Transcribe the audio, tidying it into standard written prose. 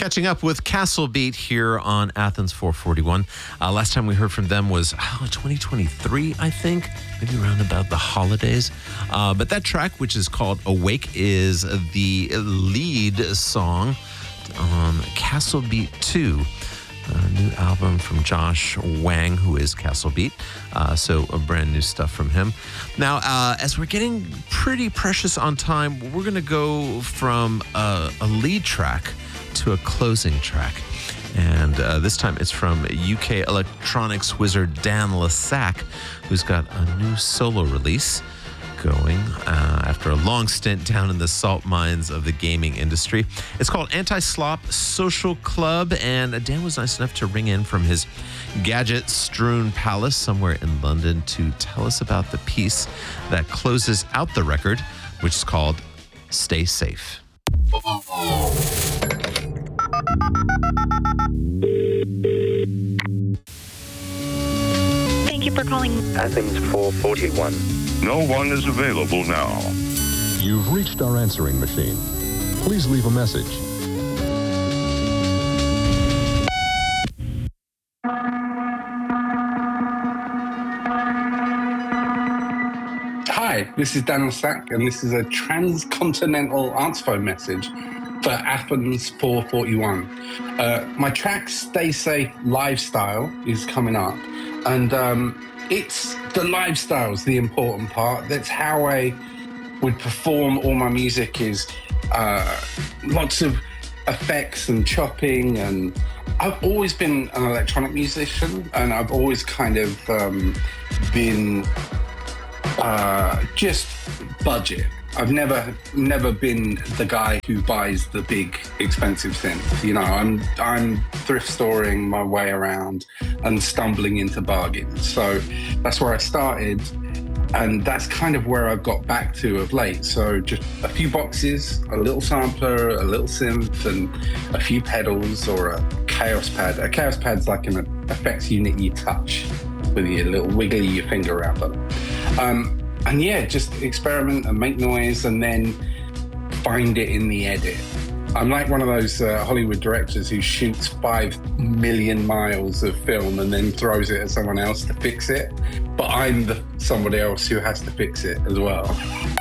Catching up with Castle Beat here on Athens 441. Last time we heard from them was 2023, I think, maybe around about the holidays. But that track, which is called Awake, is the lead song on Castle Beat 2. A new album from Josh Wang, who is Castle Beat. So brand new stuff from him. Now, as we're getting pretty precious on time, we're going to go from a lead track to a closing track. And this time it's from UK electronics wizard Dan Lassac, who's got a new solo release going after a long stint down in the salt mines of the gaming industry. It's called Anti-Slop Social Club, and Dan was nice enough to ring in from his gadget-strewn palace somewhere in London to tell us about the piece that closes out the record, which is called Stay Safe. Thank you for calling Athens 441. No one is available now. You've reached our answering machine. Please leave a message. Hi, this is Dan Lassac, and this is a transcontinental answer phone message for Athens 441. My track Stay Safe Lifestyle is coming up, and it's the lifestyle's the important part. That's how I would perform all my music, is lots of effects and chopping, and I've always been an electronic musician, and I've always kind of been just budget. I've never been the guy who buys the big expensive synth. You know, I'm thrift storing my way around and stumbling into bargains. So that's where I started, and that's kind of where I've got back to of late. So just a few boxes, a little sampler, a little synth, and a few pedals, or a Chaos Pad. A Chaos Pad's like an effects unit you touch with your little wiggly your finger around them. And yeah, just experiment and make noise, and then find it in the edit. I'm like one of those Hollywood directors who shoots 5 million miles of film and then throws it at someone else to fix it. But I'm somebody else who has to fix it as well.